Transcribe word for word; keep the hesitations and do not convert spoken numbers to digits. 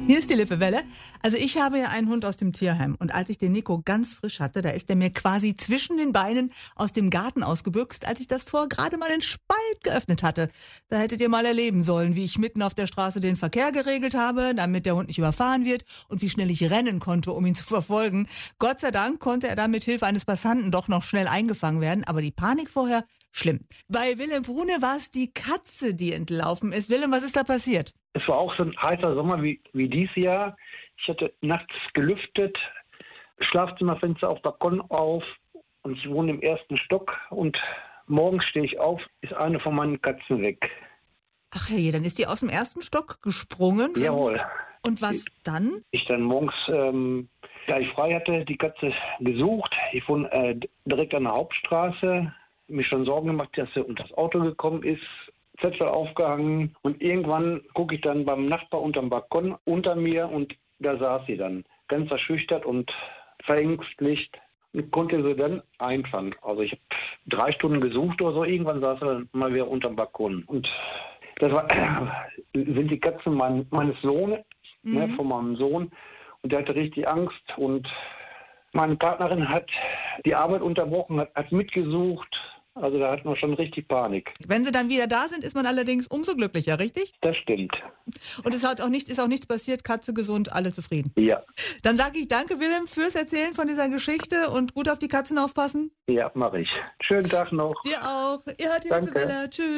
Hier ist die Lippewelle. Also ich habe ja einen Hund aus dem Tierheim und als ich den Nico ganz frisch hatte, da ist der mir quasi zwischen den Beinen aus dem Garten ausgebüxt, als ich das Tor gerade mal in Spalt geöffnet hatte. Da hättet ihr mal erleben sollen, wie ich mitten auf der Straße den Verkehr geregelt habe, damit der Hund nicht überfahren wird und wie schnell ich rennen konnte, um ihn zu verfolgen. Gott sei Dank konnte er dann mit Hilfe eines Passanten doch noch schnell eingefangen werden, aber die Panik vorher, schlimm. Bei Willem Brune war es die Katze, die entlaufen ist. Willem, was ist da passiert? Es war auch so ein heißer Sommer wie, wie dieses Jahr. Ich hatte nachts gelüftet, Schlafzimmerfenster auf Balkon auf und ich wohne im ersten Stock und morgens stehe ich auf, ist eine von meinen Katzen weg. Ach hey, dann ist die aus dem ersten Stock gesprungen? Jawohl. Und was dann? Ich dann morgens, ähm, da ich frei hatte, die Katze gesucht. Ich wohne äh, direkt an der Hauptstraße, mir schon Sorgen gemacht, dass sie unter das Auto gekommen ist. Zettel aufgehangen und irgendwann gucke ich dann beim Nachbar unterm Balkon unter mir und da saß sie dann, ganz verschüchtert und verängstigt und konnte sie dann einfangen. Also ich habe drei Stunden gesucht oder so, irgendwann saß sie dann mal wieder unterm Balkon. Und das war, äh, sind die Katzen mein, meines Sohnes, mhm. ne, von meinem Sohn, und der hatte richtig Angst und meine Partnerin hat die Arbeit unterbrochen, hat, hat mitgesucht. Also da hatten wir schon richtig Panik. Wenn sie dann wieder da sind, ist man allerdings umso glücklicher, richtig? Das stimmt. Und es hat auch nicht, ist auch nichts passiert, Katze gesund, alle zufrieden. Ja. Dann sage ich danke, Willem, fürs Erzählen von dieser Geschichte und gut auf die Katzen aufpassen. Ja, mache ich. Schönen Tag noch. Dir auch. Ihr hört die Danke. Lippewelle. Tschüss.